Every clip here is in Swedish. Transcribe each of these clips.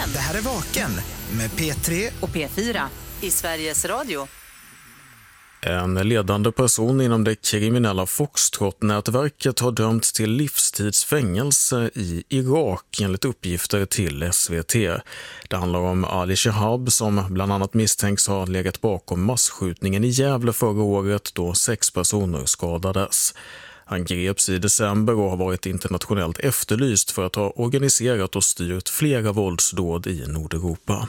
Det här är Vaken med P3 och P4 i Sveriges Radio. En ledande person inom det kriminella Foxtrot-nätverket har dömts till livstidsfängelse i Irak enligt uppgifter till SVT. Det handlar om Ali Shahab som bland annat misstänks ha legat bakom massskjutningen i Gävle förra året då 6 personer skadades. Han greps i december och har varit internationellt efterlyst för att ha organiserat och styrt flera våldsdåd i Nordeuropa.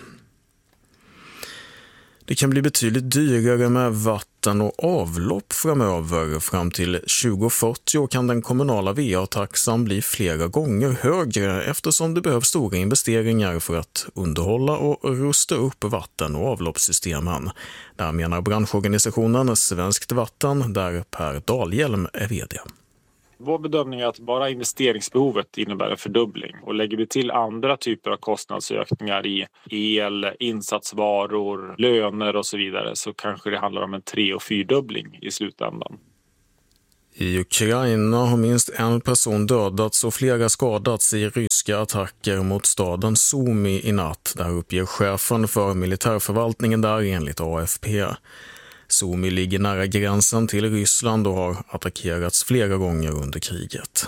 Det kan bli betydligt dyrare med vatten och avlopp framöver. Fram till 2040 kan den kommunala VA-taxan bli flera gånger högre eftersom det behövs stora investeringar för att underhålla och rusta upp vatten- och avloppssystemen. Där menar branschorganisationen Svenskt Vatten, där Per Dahlhjelm är vd. Vår bedömning är att bara investeringsbehovet innebär en fördubbling och lägger vi till andra typer av kostnadsökningar i el, insatsvaror, löner och så vidare så kanske det handlar om en 3- och 4-dubbling i slutändan. I Ukraina har minst en person dödats och flera skadats i ryska attacker mot staden Sumy i natt. Där uppger chefen för militärförvaltningen där enligt AFP. Sumy ligger nära gränsen till Ryssland och har attackerats flera gånger under kriget.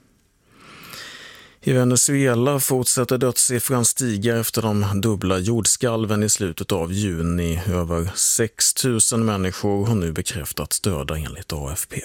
I Venezuela fortsätter dödssiffran stiga efter de dubbla jordskalven i slutet av juni. Över 6 000 människor har nu bekräftats döda enligt AFP.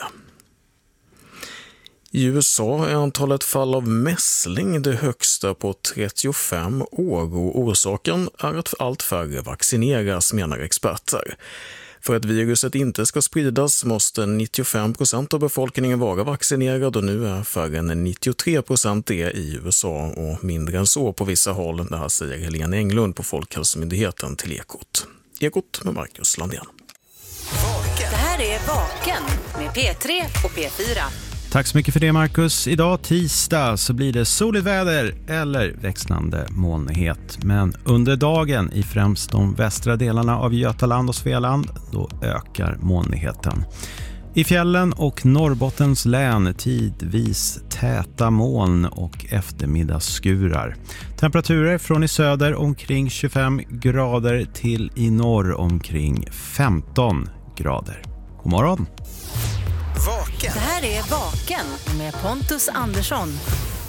I USA är antalet fall av mässling det högsta på 35 år och orsaken är att allt färre vaccineras, menar experter. För att viruset inte ska spridas måste 95% av befolkningen vara vaccinerad och nu är färre än 93% det i USA och mindre än så på vissa håll. Det här säger Helene Englund på Folkhälsomyndigheten till Ekot. Ekot med Marcus Landén. Det här är Vaken med P3 och P4. Tack så mycket för det, Marcus. Idag tisdag så blir det soligt väder eller växlande molnighet. Men under dagen i främst de västra delarna av Götaland och Svealand då ökar molnigheten. I fjällen och Norrbottens län tidvis täta moln och eftermiddagsskurar. Temperaturer från i söder omkring 25 grader till i norr omkring 15 grader. God morgon! Vaken. Det här är Vaken med Pontus Andersson.